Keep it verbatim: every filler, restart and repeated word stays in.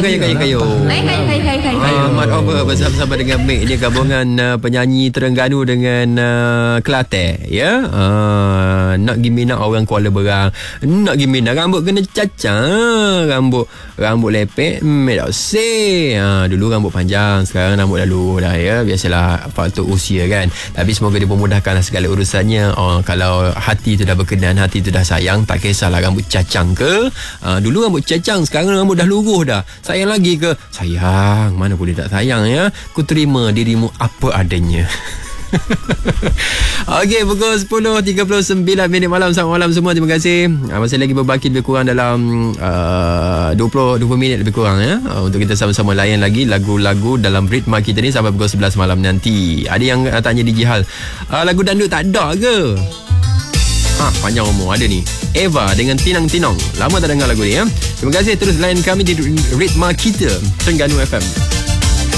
kayu kayu kayu. Kayu kayu kayu kayu kayu. Ahmad Over bersama-sama dengan Mek. Ini gabungan uh, penyanyi Terengganu dengan uh, Kelantan, ya. Uh, nak gimana orang Kuala Berang, nak gimana rambut kena cacang, rambut rambut lepek, Mek tak say. Uh, dulu rambut panjang, sekarang rambut lalu dah, ya. Biasalah faktor usia kan. Tapi semoga dipermudahkanlah segala urusannya. Uh, kalau hati tu dah berkenan, hati tu dah sayang, tak kisahlah rambut cacang ke. Uh, dulu rambut cacang, sekarang rambut dah luruh dah. Sayang lagi ke? Sayang, mana boleh tak sayang, ya. Ku terima dirimu apa adanya. Okey, pukul sepuluh tiga puluh sembilan minit malam. Selamat malam semua. Terima kasih. Uh, masih lagi berbaki lebih kurang dalam uh, dua puluh minit lebih kurang, ya. Uh, untuk kita sama-sama layan lagi lagu-lagu dalam ritma kita ni sampai pukul sebelas malam nanti. Ada yang uh, tanya D J Hal, uh, lagu dandut tak ada ke? Ha, panjang umur ada ni. Eva dengan Tinang Tinong. Lama tak dengar lagu ni, ya. Terima kasih. Terus layan kami di ritma kita Terengganu F M.